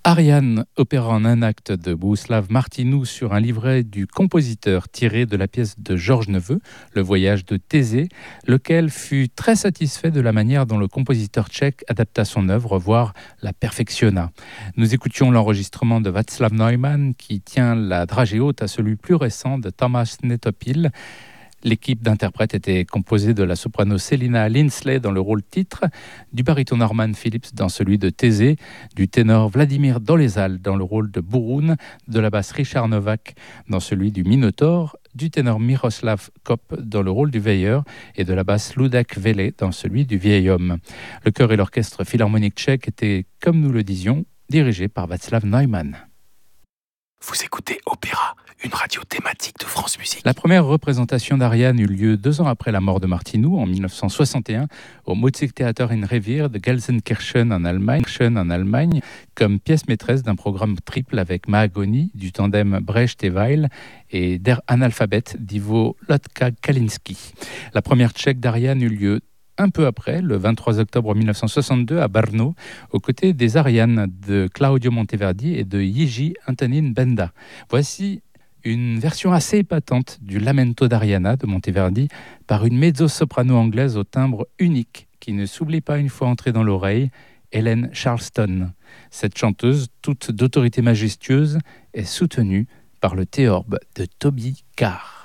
Ariane, opéra en un acte de Bohuslav Martinou sur un livret du compositeur tiré de la pièce de Georges Neveu, Le voyage de Thésée, lequel fut très satisfait de la manière dont le compositeur tchèque adapta son œuvre, voire la perfectionna. Nous écoutions l'enregistrement de Václav Neumann qui tient la dragée haute à celui plus récent de Thomas Netopil. L'équipe d'interprètes était composée de la soprano Selina Linsley dans le rôle titre, du baryton Norman Phillips dans celui de Thésée, du ténor Vladimir Dolezal dans le rôle de Bouroun, de la basse Richard Novak dans celui du Minotaure, du ténor Miroslav Kopp dans le rôle du veilleur et de la basse Ludek Vele dans celui du vieil homme. Le chœur et l'orchestre philharmonique tchèque étaient, comme nous le disions, dirigés par Václav Neumann. Vous écoutez Opéra, une radio thématique de France Musique. La première représentation d'Ariane eut lieu 2 ans après la mort de Martinou, en 1961, au Musiktheater in Revier de Gelsenkirchen en Allemagne, comme pièce maîtresse d'un programme triple avec Mahagoni, du tandem Brecht et Weil, et Der Analphabet d'Ivo Lotka-Kalinski. La première tchèque d'Ariane eut lieu un peu après, le 23 octobre 1962, à Brno, aux côtés des Arianes de Claudio Monteverdi et de Jiří Antonín Benda. Voici une version assez épatante du Lamento d'Ariana de Monteverdi par une mezzo-soprano anglaise au timbre unique qui ne s'oublie pas une fois entrée dans l'oreille, Helen Charleston. Cette chanteuse, toute d'autorité majestueuse, est soutenue par le théorbe de Toby Carr.